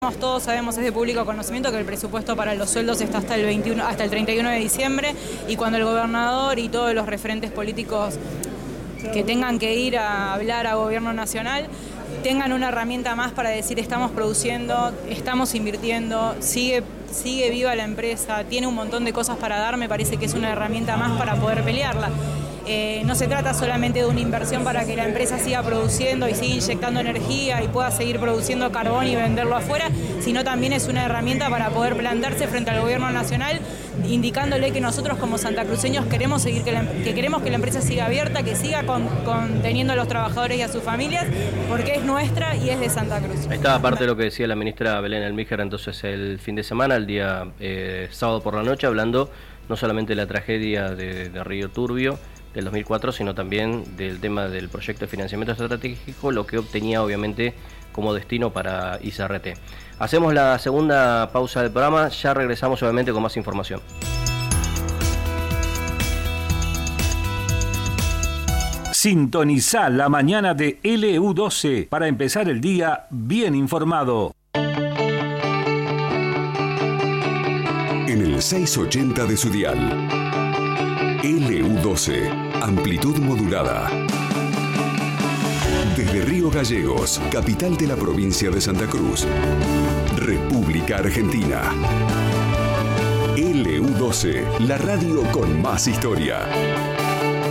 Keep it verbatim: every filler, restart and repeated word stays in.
Todos sabemos, es de público conocimiento, que el presupuesto para los sueldos está hasta el veintiuno, hasta el treinta y uno de diciembre, y cuando el gobernador y todos los referentes políticos que tengan que ir a hablar a gobierno nacional tengan una herramienta más para decir estamos produciendo, estamos invirtiendo, sigue, sigue viva la empresa, tiene un montón de cosas para dar, me parece que es una herramienta más para poder pelearla. Eh, no se trata solamente de una inversión para que la empresa siga produciendo y siga inyectando energía y pueda seguir produciendo carbón y venderlo afuera, sino también es una herramienta para poder plantarse frente al gobierno nacional, indicándole que nosotros como santacruceños queremos seguir que, la, que queremos que la empresa siga abierta, que siga con, conteniendo a los trabajadores y a sus familias, porque es nuestra y es de Santa Cruz. Ahí estaba parte de lo que decía la ministra Belén Almíjar entonces el fin de semana, el día eh, sábado por la noche, hablando no solamente de la tragedia de, de Río Turbio del dos mil cuatro, sino también del tema del proyecto de financiamiento estratégico, lo que obtenía obviamente como destino para I C R T. Hacemos la segunda pausa del programa, ya regresamos obviamente con más información. Sintoniza la mañana de L U doce para empezar el día bien informado. En el seiscientos ochenta de su dial. L U doce, amplitud modulada. Desde Río Gallegos, capital de la provincia de Santa Cruz, República Argentina. L U doce, la radio con más historia.